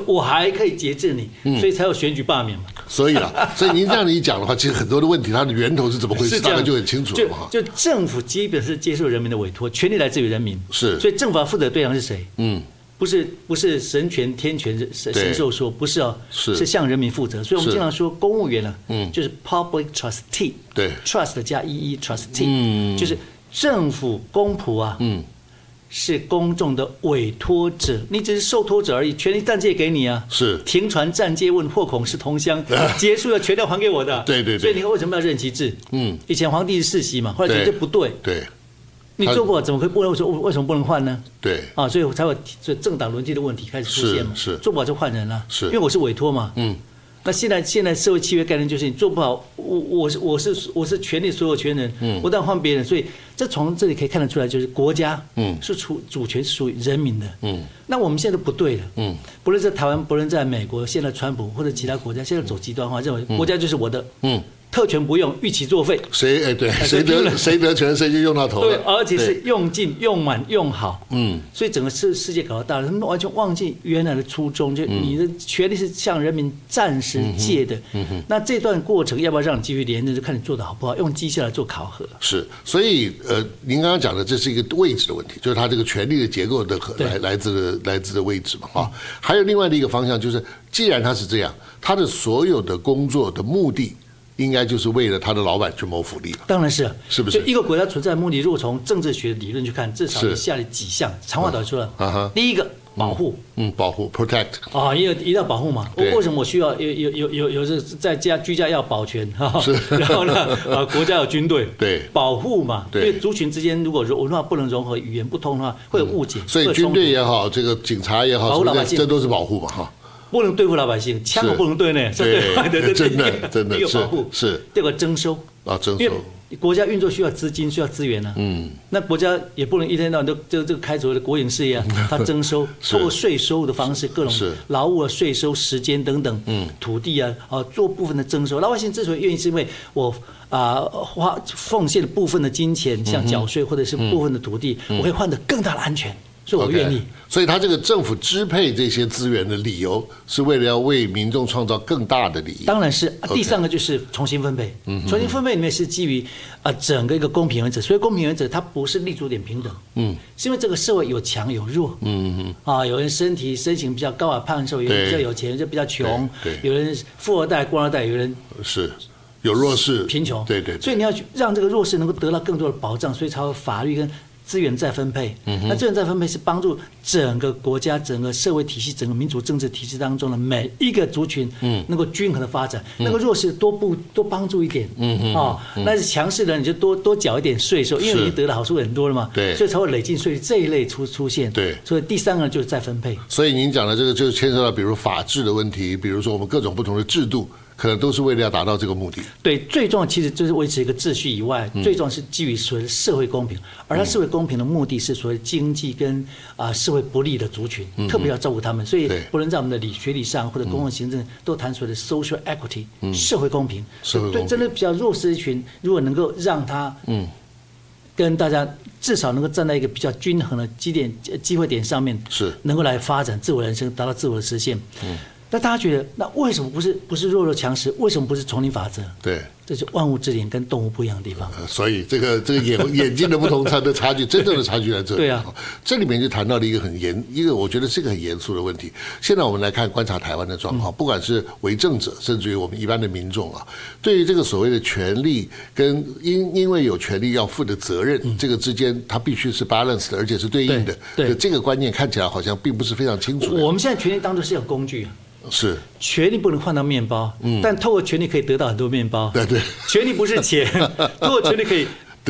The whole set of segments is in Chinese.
我还可以节制你，所以才有选举罢免嘛。 所以您这样一讲的话，其实很多的问题它的源头是怎么回事，大概就很清楚了嘛。 就政府基本是接受人民的委托，权力来自于人民， 是， 所以政府要负责的对象是谁？不是神权天权神授说，不是哦，是向人民负责。所以我们经常说公务员就是 public trustee， 对 ，trust 加trustee，就是政府公仆啊，是公众的委托者，你只是受托者而已，权利暂借给你啊， 是停船暂借问，或恐是同乡，结束了权利要还给我的， 对， 所以你看为什么要任期制？以前皇帝是世袭嘛，后来觉得不对，你做不好怎么可以不能？为什么不能换呢？ 对啊，所以才会政党轮替的问题开始出现嘛。 是做不好就换人了， 是因为我是委托嘛。那现在社会契约概念就是你做不好，我是权利所有权人，我当然换别人。所以这从这里可以看得出来，就是国家是主权是属于人民的。那我们现在都不对了。不论在台湾，不论在美国，现在川普或者其他国家，现在走极端化，认为国家就是我的。特权不用，欲其作废。 谁得权谁就用到头了。 对，而且是用尽、用满、用好。所以整个世界搞到大了，他们完全忘记原来的初衷，就你的权利是向人民暂时借的。那这段过程要不要让你继续连任，就看你做的好不好，用绩效来做考核。 是，所以您刚刚讲的这是一个位置的问题，就是它这个权力的结构的来自的位置嘛，哈。还有另外的一个方向就是，既然它是这样，它的所有的工作的目的。应该就是为了他的老板去谋福利了， 当然是， 是不是？ 就一个国家存在的目的，如果从政治学理论去看，至少有下列几项，长话短说了。第一个，保护， 保护 protect 啊，一定要保护嘛。为什么我需要有在家居家要保全哈？然后呢，国家有军队， 对， 保护嘛。因为族群之间如果文化不能融合，语言不通的话，会有误解。 所以军队也好，这个警察也好， 保护老百姓， 这都是保护嘛，哈。 不能对付老百姓，枪不能对呢， 对，真的一个保护是。 第二个征收啊，征收， 因为国家运作需要资金，需要资源啊。那国家也不能一天到晚都这个开所谓的国营事业啊，它征收，透过税收的方式，各种劳务的税收、时间等等，土地啊，做部分的征收。老百姓之所以愿意，是因为我奉献部分的金钱，像缴税或者是部分的土地，我可以换得更大的安全。所以我愿意。 所以他这个政府支配这些资源的理由，是为了要为民众创造更大的利益。 当然是。第三个就是重新分配。重新分配里面是基于整个一个公平原则。所以公平原则它不是立足点平等。是因为这个社会有强有弱。有人身形比较高啊，胖瘦；有人比较有钱，有人比较穷；有人富二代、官二代；有人是。有弱势、 贫穷。 对。 所以你要让这个弱势能够得到更多的保障，所以才有法律跟资源再分配。那资源再分配是帮助整个国家、整个社会体系、整个民主政治体制当中的每一个族群能够均衡的发展。那个弱势多帮助一点。那是强势的你就多缴一点税收，因为你得的好处很多了嘛。 对， 所以才会累进税这一类出现。 对， 所以第三个就是再分配。 所以您讲的这个就牵涉到，比如法治的问题，比如说我们各种不同的制度。可能都是为了要达到这个目的。 对，最重要其实就是维持一个秩序以外，最重要是基于所谓的社会公平。而它社会公平的目的是所谓经济跟社会不利的族群，特别要照顾他们。所以不论在我们的学理上或者公共行政，都谈所谓的 social equity，社会公平。对，真的比较弱势一群，如果能够让他跟大家至少能够站在一个比较均衡的机会点上面，是能够来发展自我人生，达到自我的实现。那大家觉得，那为什么不是弱肉强食？为什么不是丛林法则？对，这是万物之灵跟动物不一样的地方。 所以这个眼睛的不同，它的差距，真正的差距在这里。 对啊， 这里面就谈到了一个我觉得是一个很严肃的问题。现在我们来观察台湾的状况，不管是为政者，甚至于我们一般的民众啊，对于这个所谓的权利跟因为有权利要负的责任，这个之间它必须是 balance 的，而且是对应的。对，这个观念看起来好像并不是非常清楚。 我们现在权利当作是一种工具。 是， 权力不能换到面包，但透过权力可以得到很多面包。 对， 权力不是钱，透过权力可以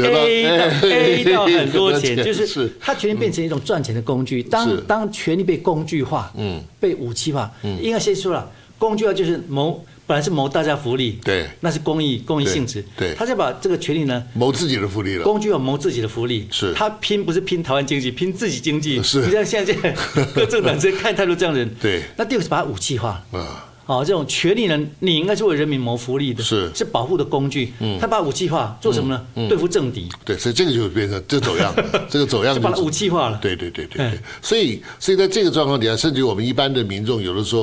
A 到很多钱，就是它权力变成一种赚钱的工具。当权力被工具化，被武器化，应该先说了，工具化就是本来是谋大家福利，对，那是公益性质，对，他就把这个权利呢谋自己的福利了， 工具要谋自己的福利，是，他不是拼台湾经济，拼自己经济，是，你像现在各政党之间看太多这样的人，对，那第二个是把它武器化，这种权利呢，你应该是为人民谋福利的，是保护的工具，他把武器化做什么呢？对付政敌，对，所以这个就变成这走样，这个走样就把它武器化了，对，所以在这个状况底下，甚至于我们一般的民众有的时候